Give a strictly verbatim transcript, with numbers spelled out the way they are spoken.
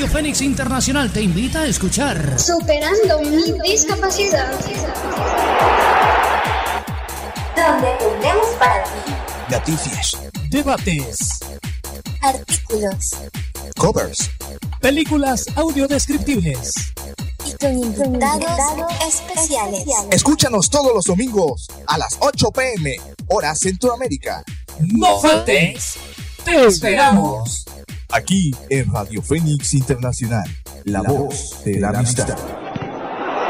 Radio Fénix Internacional te invita a escuchar Superando mi discapacidad, donde tendremos para ti noticias, debates, artículos, covers, películas audiodescriptibles y con invitados especiales. Escúchanos todos los domingos a las ocho p m hora Centroamérica. No faltes, te esperamos Aquí en Radio Fénix Internacional, la voz de la amistad.